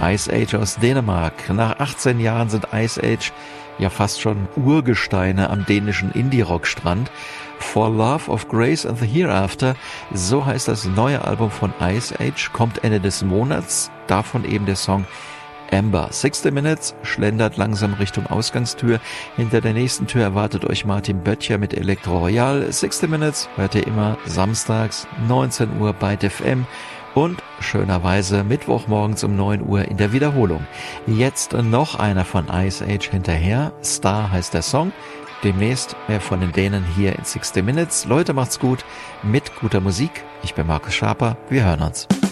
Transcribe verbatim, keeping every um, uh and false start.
Ice Age aus Dänemark. Nach achtzehn Jahren sind Ice Age ja fast schon Urgesteine am dänischen Indie-Rock-Strand. For Love of Grace and the Hereafter, so heißt das neue Album von Ice Age, kommt Ende des Monats, davon eben der Song Amber. sixty Minutes schlendert langsam Richtung Ausgangstür. Hinter der nächsten Tür erwartet euch Martin Böttcher mit Elektro Royal. sixty Minutes hört ihr immer samstags neunzehn Uhr bei D F M und schönerweise Mittwochmorgens um neun Uhr in der Wiederholung. Jetzt noch einer von Ice Age hinterher. Star heißt der Song. Demnächst mehr von den Dänen hier in sixty Minutes. Leute, macht's gut mit guter Musik. Ich bin Markus Schaper. Wir hören uns.